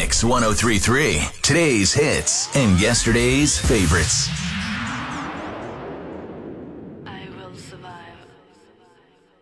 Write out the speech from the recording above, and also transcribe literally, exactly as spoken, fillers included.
Mix one oh three point three. Today's hits and yesterday's favorites. I will survive.